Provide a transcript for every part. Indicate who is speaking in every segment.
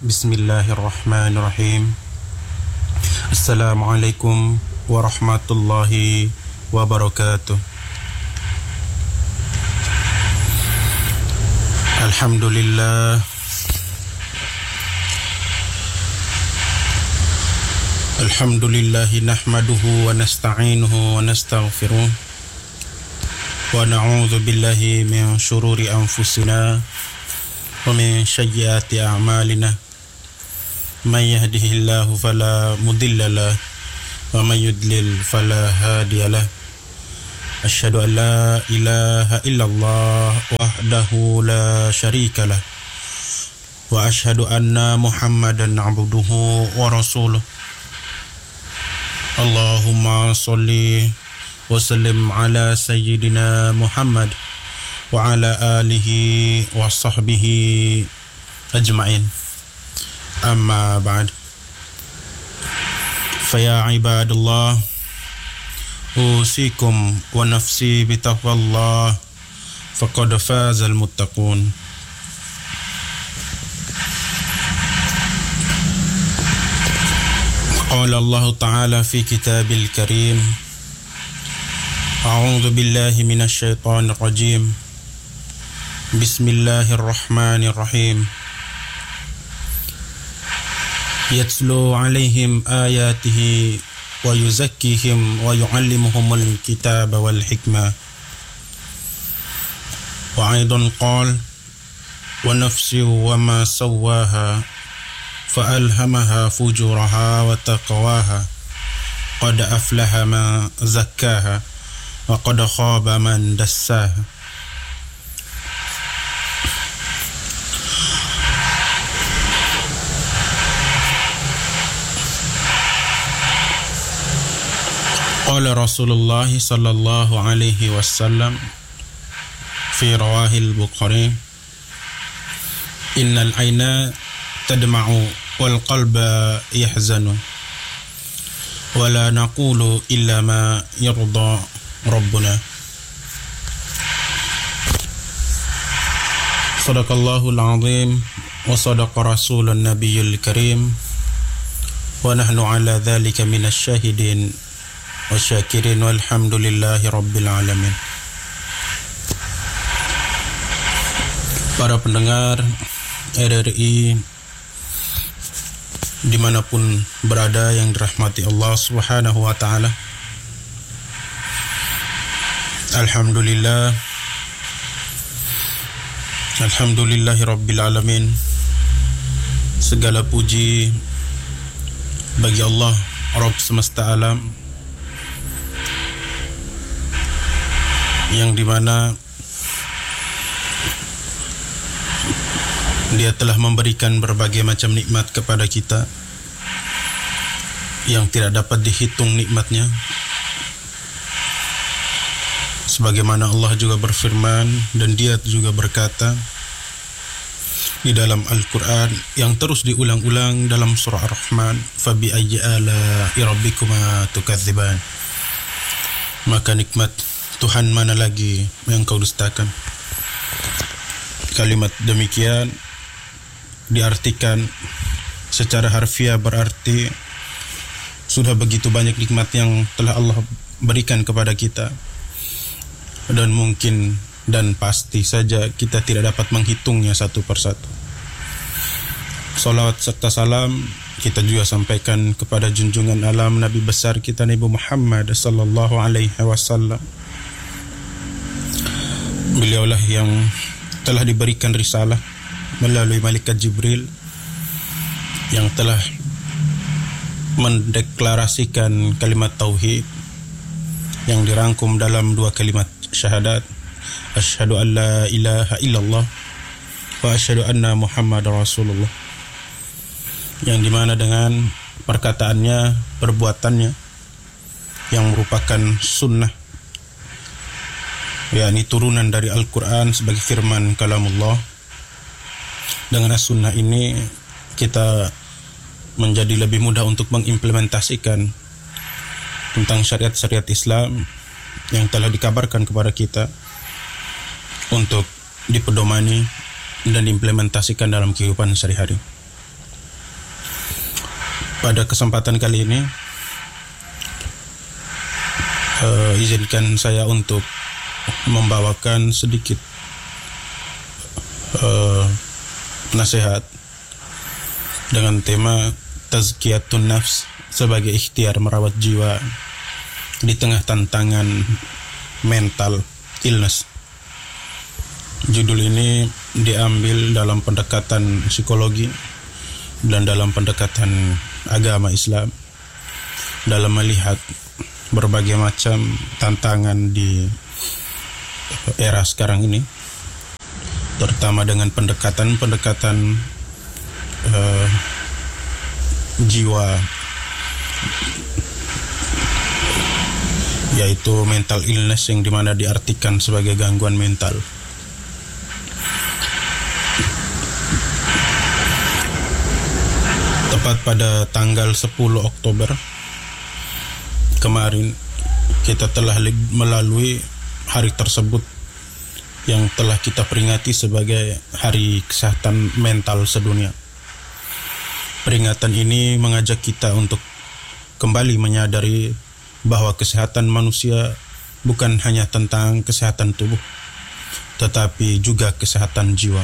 Speaker 1: Bismillahirrahmanirrahim. Assalamualaikum warahmatullahi wabarakatuh. Alhamdulillah. Alhamdulillahi nahmaduhu wa nasta'inuhu wa nastaghfiruh. Wa na'udzu billahi min syururi anfusina wa min sayyiati a'malina. May yahdihillahu fala mudilla lahu wa may yudlil fala hadiya lahu. Asyhadu an la ilaha illallah wahdahu la syarika lahu wa asyhadu anna Muhammadan 'abduhu wa rasuluh. Allahumma sholli wa sallim ala sayyidina Muhammad wa ala alihi wa sahbihi ajma'in. Amma ba'd. Faya ibadallah, usikum wa nafsi bitaqwallah, faqad fazal muttaqun. Qala Allah Ta'ala fi kitabil karim, a'udzu billahi minasy syaithanir rajim. Bismillahirrahmanirrahim. Yatslu 'alaihim ayatihi wa yuzakkihim wa yu'allimuhumul kitaba wal hikmah. Wa aidan qala wa nafsi wa ma sawwaha فألهمها فجورها وتقواها قد أفلح من زكاها وقد خاب من دساها. قال رسول الله صلى الله عليه وسلم في رواه البخاري إن العين تدمع والقلب يحزن ولا نقول إلا ما يرضى ربنا. صدق الله العظيم وصدق رسول النبي الكريم ونحن على ذلك من الشاهدين والشاكرين والحمد لله رب العالمين. Para pendengar RRI dimanapun berada yang dirahmati Allah Subhanahu wa Ta'ala, Alhamdulillahi Rabbil Alamin. Segala puji bagi Allah, Rabb semesta alam, yang dimana Dia telah memberikan berbagai macam nikmat kepada kita yang tidak dapat dihitung nikmatnya. Sebagaimana Allah juga berfirman dan Dia juga berkata di dalam Al-Quran yang terus diulang-ulang dalam surah Ar-Rahman, Fabi ayyi ala'i rabbikuma tukadziban. Maka nikmat Tuhan mana lagi yang kau dustakan. Kalimat demikian diartikan secara harfiah berarti sudah begitu banyak nikmat yang telah Allah berikan kepada kita, dan mungkin dan pasti saja kita tidak dapat menghitungnya satu persatu. Salawat serta salam kita juga sampaikan kepada junjungan alam Nabi besar kita Nabi Muhammad sallallahu alaihi wasallam. Beliaulah yang telah diberikan risalah melalui malaikat Jibril yang telah mendeklarasikan kalimat tauhid yang dirangkum dalam dua kalimat syahadat, asyhadu an la ilaha illallah wa asyhadu anna Muhammadar Rasulullah, yang dimana dengan perkataannya, perbuatannya yang merupakan sunnah, yakni turunan dari Al-Quran sebagai firman kalamullah. Dengan sunnah ini kita menjadi lebih mudah untuk mengimplementasikan tentang syariat-syariat Islam yang telah dikabarkan kepada kita untuk dipedomani dan diimplementasikan dalam kehidupan sehari-hari. Pada kesempatan kali ini izinkan saya untuk membawakan sedikit nasihat dengan tema tazkiyatun nafs sebagai ikhtiar merawat jiwa di tengah tantangan mental illness. Judul ini diambil dalam pendekatan psikologi dan dalam pendekatan agama Islam dalam melihat berbagai macam tantangan di era sekarang ini, terutama dengan pendekatan jiwa, yaitu mental illness yang dimana diartikan sebagai gangguan mental. Tepat pada tanggal 10 Oktober kemarin kita telah melalui hari tersebut yang telah kita peringati sebagai Hari Kesehatan Mental Sedunia. Peringatan ini mengajak kita untuk kembali menyadari bahwa kesehatan manusia bukan hanya tentang kesehatan tubuh, tetapi juga kesehatan jiwa.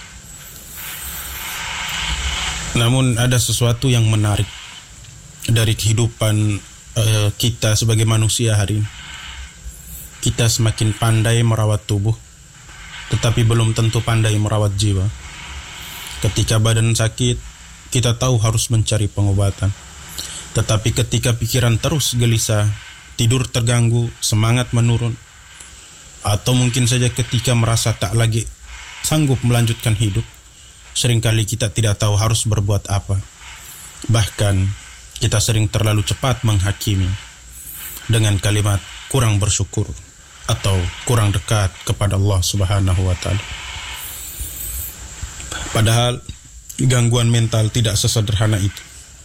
Speaker 1: Namun ada sesuatu yang menarik dari kehidupan kita sebagai manusia hari ini. Kita semakin pandai merawat tubuh, tetapi belum tentu pandai merawat jiwa. Ketika badan sakit, kita tahu harus mencari pengobatan. Tetapi ketika pikiran terus gelisah, tidur terganggu, semangat menurun, atau mungkin saja ketika merasa tak lagi sanggup melanjutkan hidup, seringkali kita tidak tahu harus berbuat apa. Bahkan kita sering terlalu cepat menghakimi dengan kalimat kurang bersyukur atau kurang dekat kepada Allah Subhanahu wa Ta'ala. Padahal gangguan mental tidak sesederhana itu.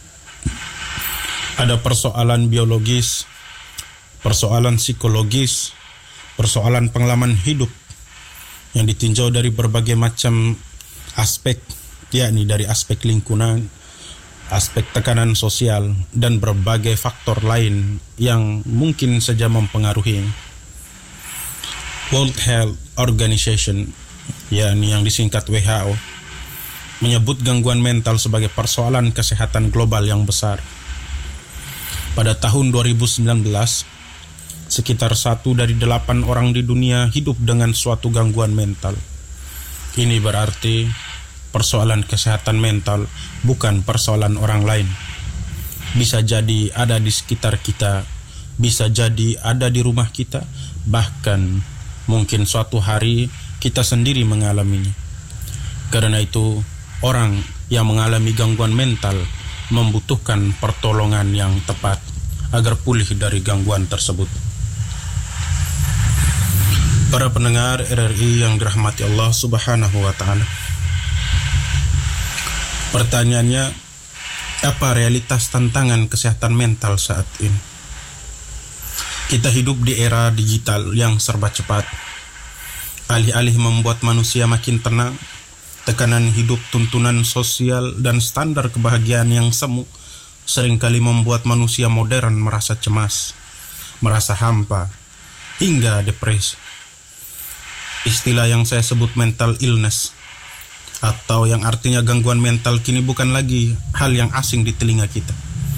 Speaker 1: Ada persoalan biologis, persoalan psikologis, persoalan pengalaman hidup yang ditinjau dari berbagai macam aspek, yakni dari aspek lingkungan, aspek tekanan sosial, dan berbagai faktor lain yang mungkin saja mempengaruhi. World Health Organization, yakni yang disingkat WHO, menyebut gangguan mental sebagai persoalan kesehatan global yang besar. Pada tahun 2019, sekitar 1 dari 8 orang di dunia hidup dengan suatu gangguan mental. Ini berarti persoalan kesehatan mental bukan persoalan orang lain. Bisa jadi ada di sekitar kita, bisa jadi ada di rumah kita, bahkan mungkin suatu hari kita sendiri mengalaminya. Karena itu, orang yang mengalami gangguan mental membutuhkan pertolongan yang tepat agar pulih dari gangguan tersebut. Para pendengar RRI yang dirahmati Allah Subhanahu wa Ta'ala, pertanyaannya, apa realitas tantangan kesehatan mental saat ini? Kita hidup di era digital yang serba cepat. Alih-alih membuat manusia makin tenang, tekanan hidup, tuntunan sosial, dan standar kebahagiaan yang semu seringkali membuat manusia modern merasa cemas, merasa hampa, hingga depresi. Istilah yang saya sebut mental illness, atau yang artinya gangguan mental, kini bukan lagi hal yang asing di telinga kita.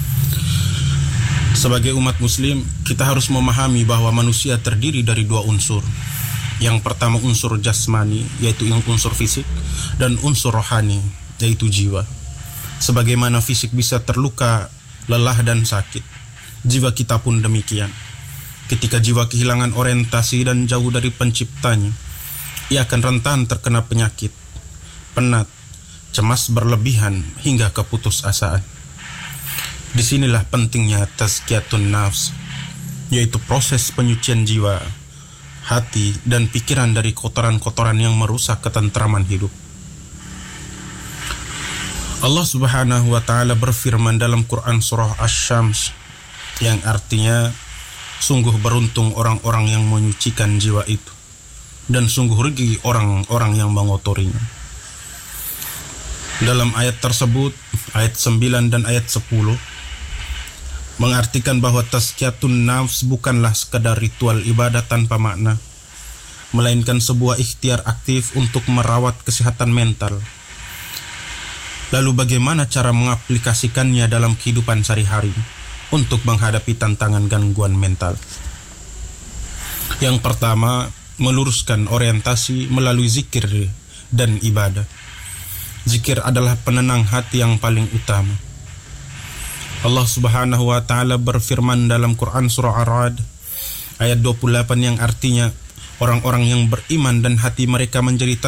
Speaker 1: Sebagai umat muslim, kita harus memahami bahwa manusia terdiri dari 2 unsur. Yang pertama unsur jasmani, yaitu unsur fisik, dan unsur rohani, yaitu jiwa. Sebagaimana fisik bisa terluka, lelah, dan sakit, jiwa kita pun demikian. Ketika jiwa kehilangan orientasi dan jauh dari penciptanya, ia akan rentan terkena penyakit, penat, cemas berlebihan, hingga keputusasaan. Disinilah pentingnya tazkiyatun nafs, yaitu proses penyucian jiwa, hati, dan pikiran dari kotoran-kotoran yang merusak ketentraman hidup. Allah Subhanahu wa Ta'ala berfirman dalam Quran surah Asy-Syams, yang artinya, sungguh beruntung orang-orang yang menyucikan jiwa itu, dan sungguh rugi orang-orang yang mengotorinya. Dalam ayat tersebut, ayat 9 dan ayat 10, mengartikan bahwa tazkiyatun nafs bukanlah sekadar ritual ibadah tanpa makna, melainkan sebuah ikhtiar aktif untuk merawat kesehatan mental. Lalu bagaimana cara mengaplikasikannya dalam kehidupan sehari-hari untuk menghadapi tantangan gangguan mental? Yang pertama, meluruskan orientasi melalui zikir dan ibadah. Zikir adalah penenang hati yang paling utama. Allah Subhanahu wa taala berfirman dalam Quran surah Ar-Ra'd ayat 28 yang artinya orang-orang yang beriman dan hati mereka menjadi